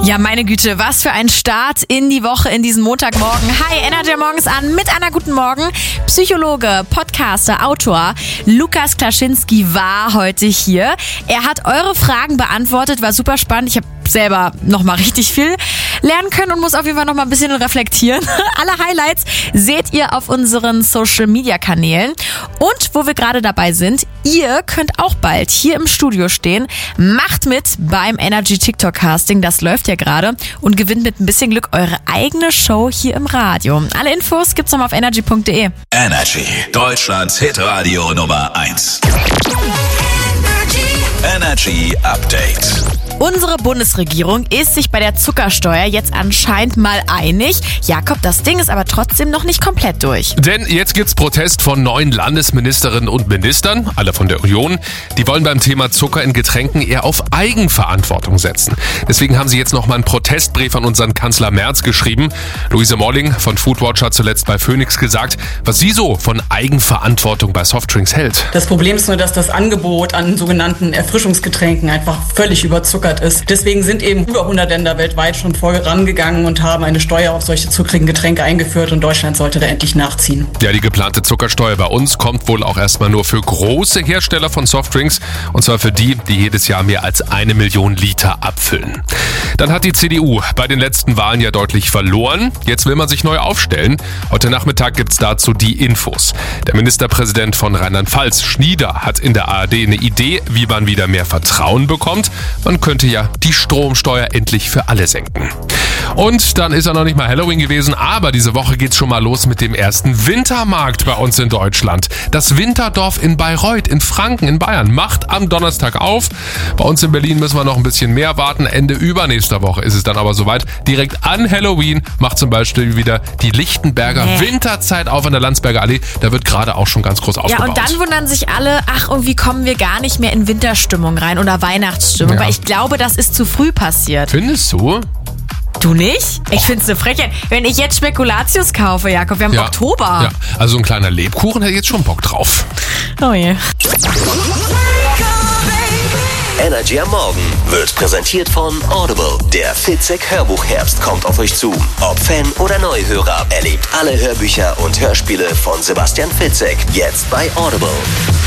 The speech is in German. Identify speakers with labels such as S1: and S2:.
S1: Ja, meine Güte, was für ein Start in die Woche, in diesen Montagmorgen. Hi, Energy morgens an mit einer guten Morgen. Psychologe, Podcaster, Autor Lukas Klaschinski war heute hier. Er hat eure Fragen beantwortet, war super spannend. Ich habe selber nochmal richtig viel lernen können und muss auf jeden Fall nochmal ein bisschen reflektieren. Alle Highlights seht ihr auf unseren Social-Media-Kanälen. Und wo wir gerade dabei sind, ihr könnt auch bald hier im Studio stehen. Macht mit beim Energy TikTok-Casting, das läuft ja gerade, und gewinnt mit ein bisschen Glück eure eigene Show hier im Radio. Alle Infos gibt's nochmal auf energy.de.
S2: Energy, Deutschlands Hitradio Nummer 1. Energy Update.
S1: Unsere Bundesregierung ist sich bei der Zuckersteuer jetzt anscheinend mal einig. Jakob, das Ding ist aber trotzdem noch nicht komplett durch.
S3: Denn jetzt gibt's Protest von 9 Landesministerinnen und Ministern, alle von der Union. Die wollen beim Thema Zucker in Getränken eher auf Eigenverantwortung setzen. Deswegen haben sie jetzt nochmal einen Protestbrief an unseren Kanzler Merz geschrieben. Luise Morling von Foodwatch hat zuletzt bei Phoenix gesagt, was sie so von Eigenverantwortung bei Softdrinks hält.
S4: Das Problem ist nur, dass das Angebot an sogenannten Erfrischungsgetränken einfach völlig überzuckert ist. Deswegen sind eben über 100 Länder weltweit schon vorangegangen und haben eine Steuer auf solche zuckrigen Getränke eingeführt, und Deutschland sollte da endlich nachziehen.
S3: Ja, die geplante Zuckersteuer bei uns kommt wohl auch erstmal nur für große Hersteller von Softdrinks, und zwar für die jedes Jahr mehr als 1 Million Liter abfüllen. Dann hat die CDU bei den letzten Wahlen ja deutlich verloren. Jetzt will man sich neu aufstellen. Heute Nachmittag gibt's dazu die Infos. Der Ministerpräsident von Rheinland-Pfalz, Schnieder, hat in der ARD eine Idee, wie man wieder mehr Vertrauen bekommt. Man könnte ja die Stromsteuer endlich für alle senken. Und dann ist ja noch nicht mal Halloween gewesen, aber diese Woche geht's schon mal los mit dem ersten Wintermarkt bei uns in Deutschland. Das Winterdorf in Bayreuth in Franken in Bayern macht am Donnerstag auf. Bei uns in Berlin müssen wir noch ein bisschen mehr warten. Ende übernächster Woche ist es dann aber soweit. Direkt an Halloween macht zum Beispiel wieder die Lichtenberger Winterzeit auf an der Landsberger Allee. Da wird gerade auch schon ganz groß aufgebaut.
S1: Ja, und dann wundern sich alle, irgendwie kommen wir gar nicht mehr in Winterstimmung rein oder Weihnachtsstimmung, weil ich glaube, das ist zu früh passiert.
S3: Findest du?
S1: Du nicht? Ich find's eine Frechheit. Wenn ich jetzt Spekulatius kaufe, Jakob, wir haben Oktober.
S3: Ja, also ein kleiner Lebkuchen hätte jetzt schon Bock drauf.
S1: Oh je.
S5: Energy am Morgen wird präsentiert von Audible. Der Fitzek Hörbuchherbst kommt auf euch zu. Ob Fan oder Neuhörer, erlebt alle Hörbücher und Hörspiele von Sebastian Fitzek jetzt bei Audible.